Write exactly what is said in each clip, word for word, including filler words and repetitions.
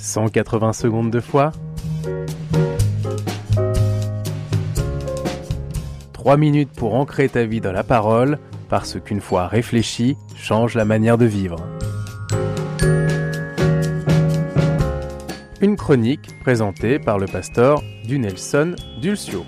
cent quatre-vingts secondes de foi. trois minutes pour ancrer ta vie dans la parole, parce qu'une foi réfléchie change la manière de vivre. Une chronique présentée par le pasteur Dunelson Dulcio.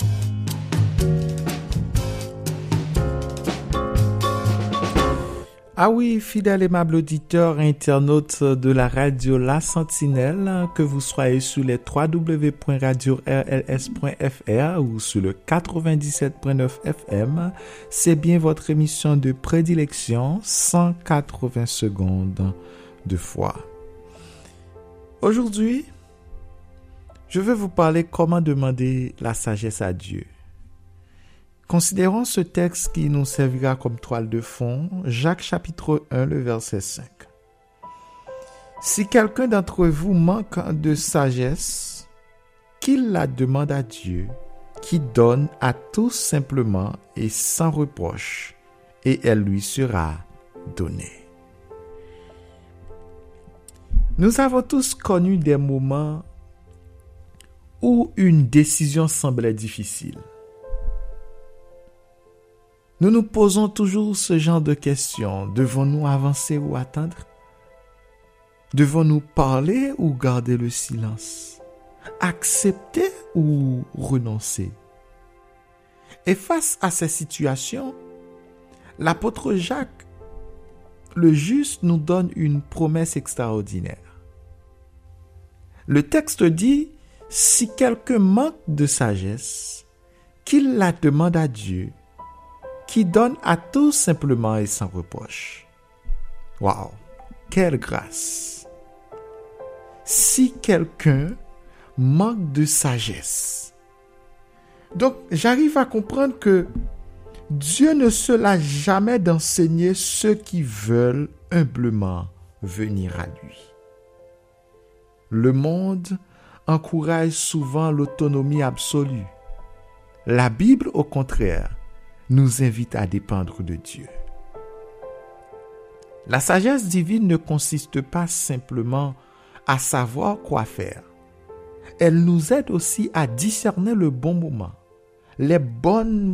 Ah oui, fidèle aimable auditeur, internaute de la radio La Sentinelle, que vous soyez sur les w w w point radio r l s point f r ou sur le quatre-vingt-dix-sept point neuf F M, c'est bien votre émission de prédilection, cent quatre-vingts secondes de foi. Aujourd'hui, je vais vous parler comment demander la sagesse à Dieu. Considérons ce texte qui nous servira comme toile de fond, Jacques chapitre un, le verset cinq. Si quelqu'un d'entre vous manque de sagesse, qu'il la demande à Dieu, qui donne à tous simplement et sans reproche, et elle lui sera donnée. Nous avons tous connu des moments où une décision semblait difficile. Nous nous posons toujours ce genre de questions. Devons-nous avancer ou attendre? Devons-nous parler ou garder le silence? Accepter ou renoncer? Et face à ces situations, l'apôtre Jacques, le juste, nous donne une promesse extraordinaire. Le texte dit, « Si quelqu'un manque de sagesse, qu'il la demande à Dieu, qui donne à tous simplement et sans reproche. » Waouh, quelle grâce! Si quelqu'un manque de sagesse. Donc, j'arrive à comprendre que Dieu ne se lasse jamais d'enseigner ceux qui veulent humblement venir à lui. Le monde encourage souvent l'autonomie absolue. La Bible, au contraire, nous invite à dépendre de Dieu. La sagesse divine ne consiste pas simplement à savoir quoi faire. Elle nous aide aussi à discerner le bon moment, les bonnes